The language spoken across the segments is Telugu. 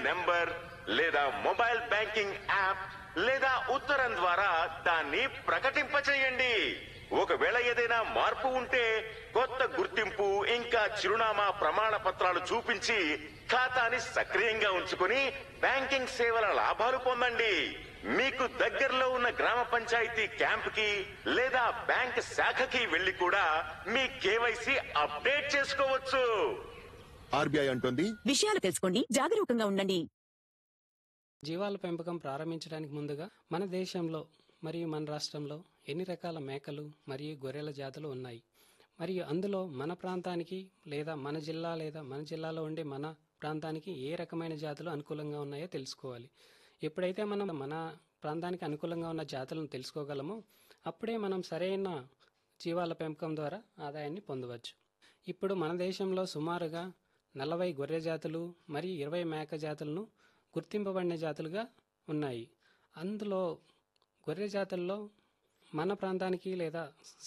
నెంబర్ లేదా మొబైల్ బ్యాంకింగ్ యాప్ లేదా ఉత్తరం ద్వారా దాన్ని ప్రకటింపచేయండి. ఒకవేళ ఏదైనా మార్పు ఉంటే కొత్త గుర్తింపు ఇంకా చిరునామా ప్రమాణ పత్రాలు చూపించి ఖాతాని సక్రియంగా ఉంచుకుని బ్యాంకింగ్ సేవల లాభాలు పొందండి. మీకు దగ్గరలో ఉన్న గ్రామ పంచాయతీ క్యాంప్ కి లేదా బ్యాంక్ శాఖకి వెళ్లి కూడా మీ కేవైసీ అప్డేట్ చేసుకోవచ్చు. ఆర్బీఐ అంటుంది, విషయాలు తెలుసుకోండి, జాగరూకంగా ఉండండి. జీవాల పెంపకం ప్రారంభించడానికి ముందుగా మన దేశంలో మరియు మన రాష్ట్రంలో ఎన్ని రకాల మేకలు మరియు గొర్రెల జాతులు ఉన్నాయి, మరియు అందులో మన ప్రాంతానికి లేదా మన జిల్లాలో ఉండే మన ప్రాంతానికి ఏ రకమైన జాతులు అనుకూలంగా ఉన్నాయో తెలుసుకోవాలి. ఎప్పుడైతే మనం మన ప్రాంతానికి అనుకూలంగా ఉన్న జాతులను తెలుసుకోగలమో అప్పుడే మనం సరైన జీవాల పెంపకం ద్వారా ఆదాయాన్ని పొందవచ్చు. ఇప్పుడు మన దేశంలో సుమారుగా 40 గొర్రె జాతులు మరియు 20 మేక జాతులను గుర్తింపబడిన జాతులుగా ఉన్నాయి. అందులో గొర్రె జాతుల్లో మన ప్రాంతానికి లేదా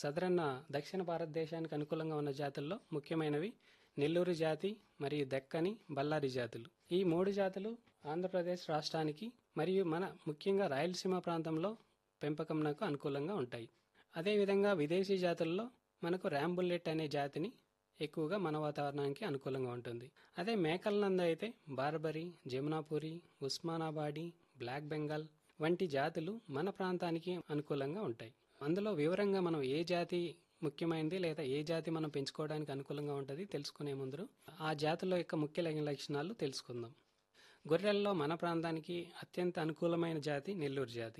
దక్షిణ భారతదేశానికి అనుకూలంగా ఉన్న జాతుల్లో ముఖ్యమైనవి నెల్లూరు జాతి మరియు దక్కని, బళ్ళారి జాతులు. ఈ 3 జాతులు ఆంధ్రప్రదేశ్ రాష్ట్రానికి మరియు మన ముఖ్యంగా రాయలసీమ ప్రాంతంలో పెంపకంకు అనుకూలంగా ఉంటాయి. అదేవిధంగా విదేశీ జాతుల్లో మనకు ర్యాంబుల్లెట్ అనే జాతిని ఎక్కువగా మన వాతావరణానికి అనుకూలంగా ఉంటుంది. అదే మేకల నందు అయితే బార్బరీ, జమునాపురి, ఉస్మానాబాడి, బ్లాక్ బెంగాల్ వంటి జాతులు మన ప్రాంతానికి అనుకూలంగా ఉంటాయి. అందులో వివరంగా మనం ఏ జాతి ముఖ్యమైనది లేదా ఏ జాతి మనం పెంచుకోవడానికి అనుకూలంగా ఉంటుంది తెలుసుకునే ముందు ఆ జాతుల యొక్క ముఖ్య లక్షణాలు తెలుసుకుందాం. గొర్రెల్లో మన ప్రాంతానికి అత్యంత అనుకూలమైన జాతి నెల్లూరు జాతి.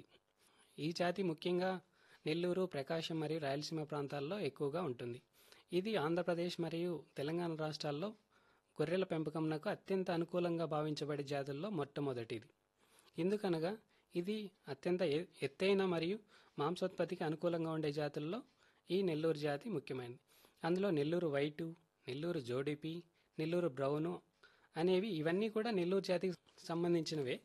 ఈ జాతి ముఖ్యంగా నెల్లూరు, ప్రకాశం మరియు రాయలసీమ ప్రాంతాల్లో ఎక్కువగా ఉంటుంది. ఇది ఆంధ్రప్రదేశ్ మరియు తెలంగాణ రాష్ట్రాల్లో గొర్రెల పెంపకంకు అత్యంత అనుకూలంగా భావించబడే జాతుల్లో మొట్టమొదటిది. ఎందుకనగా ఇది అత్యంత ఎత్తైన మరియు మాంసోత్పత్తికి అనుకూలంగా ఉండే జాతుల్లో ఈ నెల్లూరు జాతి ముఖ్యమైనది. అందులో నెల్లూరు వైటు, నెల్లూరు జోడిపి, నెల్లూరు బ్రౌను అనేవి ఇవన్నీ కూడా నెల్లూరు జాతికి సంబంధించినవే.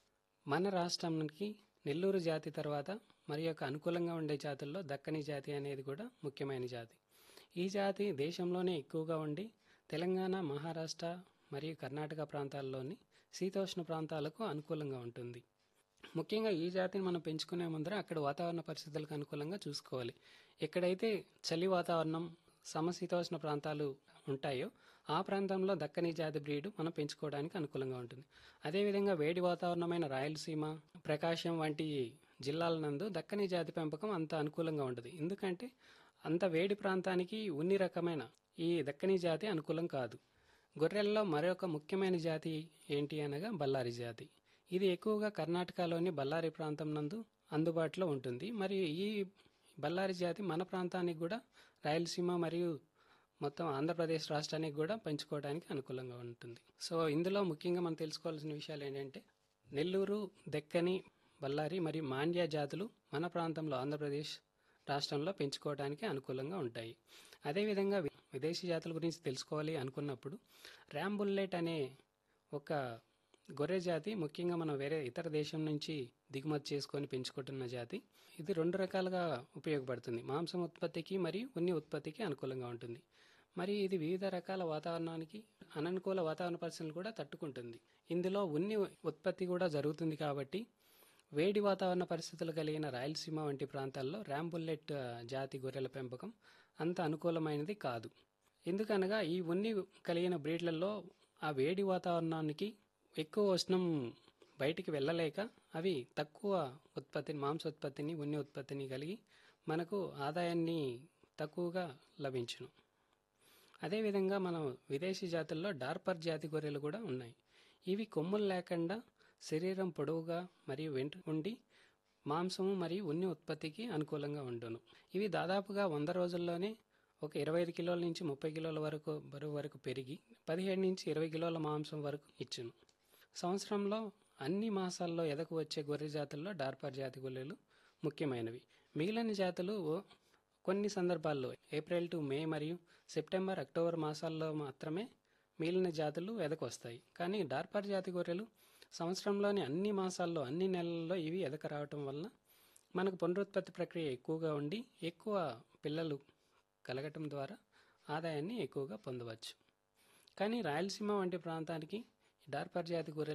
మన రాష్ట్రానికి నెల్లూరు జాతి తర్వాత మరి యొక్క అనుకూలంగా ఉండే జాతుల్లో దక్కని జాతి అనేది కూడా ముఖ్యమైన జాతి. ఈ జాతి దేశంలోనే ఎక్కువగా ఉండి తెలంగాణ, మహారాష్ట్ర మరియు కర్ణాటక ప్రాంతాల్లోని శీతోష్ణ ప్రాంతాలకు అనుకూలంగా ఉంటుంది. ముఖ్యంగా ఈ జాతిని మనం పెంచుకునే ముందర అక్కడ వాతావరణ పరిస్థితులకు అనుకూలంగా చూసుకోవాలి. ఎక్కడైతే చలి వాతావరణం, సమశీతోష్ణ ప్రాంతాలు ఉంటాయో ఆ ప్రాంతంలో దక్కని జాతి బ్రీడ్ మనం పెంచుకోవడానికి అనుకూలంగా ఉంటుంది. అదేవిధంగా వేడి వాతావరణమైన రాయలసీమ, ప్రకాశం వంటి జిల్లాల నందు దక్కని జాతి పెంపకం అంత అనుకూలంగా ఉంటుంది. ఎందుకంటే అంత వేడి ప్రాంతానికి ఉన్ని రకమైన ఈ దక్కని జాతి అనుకూలం కాదు. గొర్రెల్లో మరొక ముఖ్యమైన జాతి ఏంటి అనగా బళ్ళారి జాతి. ఇది ఎక్కువగా కర్ణాటకలోని బళ్ళారి ప్రాంతం నందు అందుబాటులో ఉంటుంది. మరియు ఈ బళ్ళారి జాతి మన ప్రాంతానికి కూడా రాయలసీమ మరియు మొత్తం ఆంధ్రప్రదేశ్ రాష్ట్రానికి కూడా పెంచుకోవడానికి అనుకూలంగా ఉంటుంది. సో ఇందులో ముఖ్యంగా మనం తెలుసుకోవాల్సిన విషయాలు ఏంటంటే నెల్లూరు, దక్కని, బళ్ళారి మరియు మాండ్య జాతులు మన ప్రాంతంలో ఆంధ్రప్రదేశ్ రాష్ట్రంలో పెంచుకోవడానికి అనుకూలంగా ఉంటాయి. అదేవిధంగా విదేశీ జాతుల గురించి తెలుసుకోవాలి అనుకున్నప్పుడు ర్యాంబుల్లెట్ అనే ఒక గొర్రె జాతి ముఖ్యంగా మనం వేరే ఇతర దేశం నుంచి దిగుమతి చేసుకొని పెంచుకుంటున్న జాతి. ఇది 2 రకాలుగా ఉపయోగపడుతుంది. మాంసం ఉత్పత్తికి మరియు ఉన్ని ఉత్పత్తికి అనుకూలంగా ఉంటుంది. మరి ఇది వివిధ రకాల వాతావరణానికి అననుకూల వాతావరణ పరిస్థితులు కూడా తట్టుకుంటుంది. ఇందులో ఉన్ని ఉత్పత్తి కూడా జరుగుతుంది కాబట్టి వేడి వాతావరణ పరిస్థితులు కలిగిన రాయలసీమ వంటి ప్రాంతాల్లో ర్యాంబుల్లెట్ జాతి గొర్రెల పెంపకం అంత అనుకూలమైనది కాదు. ఎందుకనగా ఈ ఉన్ని కలిగిన బ్రీడ్లలో ఆ వేడి వాతావరణానికి ఎక్కువ ఉష్ణం బయటికి వెళ్ళలేక అవి తక్కువ మాంసోత్పత్తిని, ఉన్ని ఉత్పత్తిని కలిగి మనకు ఆదాయాన్ని తక్కువగా లభించును. అదేవిధంగా మనం విదేశీ జాతుల్లో డార్పర్ జాతి గొర్రెలు కూడా ఉన్నాయి. ఇవి కొమ్ములు లేకుండా శరీరం పొడవుగా మరియు ఉండి మాంసము మరియు ఉన్ని ఉత్పత్తికి అనుకూలంగా ఉండును. ఇవి దాదాపుగా 100 రోజుల్లోనే ఒక 25 కిలోల నుంచి 30 కిలోల వరకు బరువు వరకు పెరిగి 17 నుంచి 20 కిలోల మాంసం వరకు ఇచ్చును. సంవత్సరంలో అన్ని మాసాల్లో ఎదకు వచ్చే గొర్రె జాతుల్లో డార్పర్ జాతి గొర్రెలు ముఖ్యమైనవి. మిగిలిన జాతులు కొన్ని సందర్భాల్లో ఏప్రిల్ టు మే మరియు సెప్టెంబర్, అక్టోబర్ మాసాల్లో మాత్రమే మిగిలిన జాతులు ఎదకు వస్తాయి. కానీ డార్పర్ జాతి గొర్రెలు సంవత్సరంలోని అన్ని మాసాల్లో, అన్ని నెలల్లో ఇవి ఎదక రావటం వలన మనకు పునరుత్పత్తి ప్రక్రియ ఎక్కువగా ఉండి ఎక్కువ పిల్లలు కలగటం ద్వారా ఆదాయాన్ని ఎక్కువగా పొందవచ్చు. కానీ రాయలసీమ వంటి ప్రాంతానికి డార్పర్ జాతి గొర్రెలు